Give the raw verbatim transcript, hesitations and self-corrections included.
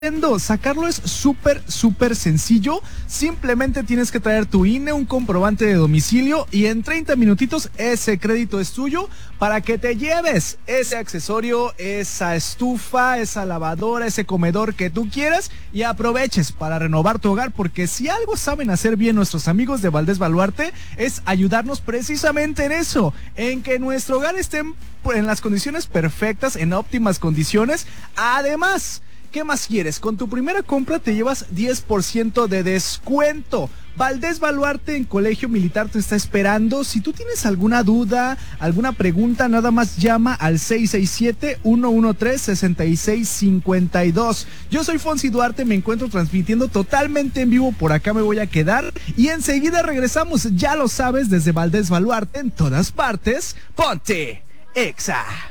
Sacarlo es súper, súper sencillo. Simplemente tienes que traer tu I N E, un comprobante de domicilio y en treinta minutitos ese crédito es tuyo para que te lleves ese accesorio, esa estufa, esa lavadora, ese comedor que tú quieras y aproveches para renovar tu hogar, porque si algo saben hacer bien nuestros amigos de Valdés Baluarte es ayudarnos precisamente en eso, en que nuestro hogar esté en las condiciones perfectas, en óptimas condiciones. Además, ¿qué más quieres? Con tu primera compra te llevas diez por ciento de descuento. Valdés Baluarte en Colegio Militar te está esperando. Si tú tienes alguna duda, alguna pregunta, nada más llama al seis seis siete, uno uno tres, seis seis cinco dos. Yo soy Fonsi Duarte, me encuentro transmitiendo totalmente en vivo, por acá me voy a quedar y enseguida regresamos, ya lo sabes, desde Valdés Baluarte, en todas partes. ¡Ponte Exa!